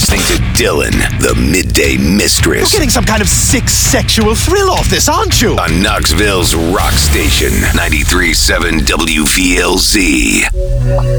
listening to Dylan, the Midday Mistress. You're getting some kind of sick sexual thrill off this, aren't you? On Knoxville's rock station, 93.7 WVLZ.